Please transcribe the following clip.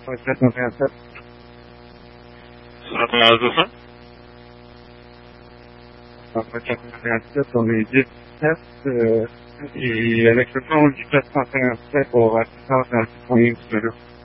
487. Ça commence de ça? 487, on est 17, et avec le fond du 457 pour assistance dans le citoyen du vélo.